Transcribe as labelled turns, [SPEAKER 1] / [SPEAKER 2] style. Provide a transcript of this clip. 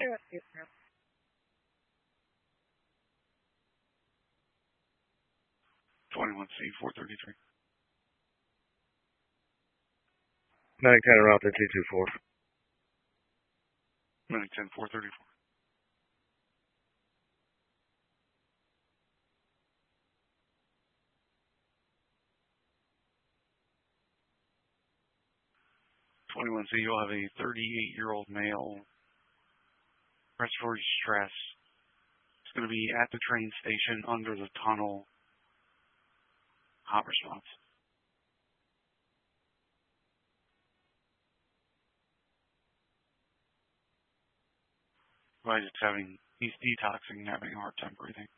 [SPEAKER 1] 21C 433.
[SPEAKER 2] 910 route 224.
[SPEAKER 1] 910 434. 21C, you'll have a 38-year-old male, respiratory distress. It's going to be at the train station under the tunnel. Hot response. He's detoxing and having a hard time breathing.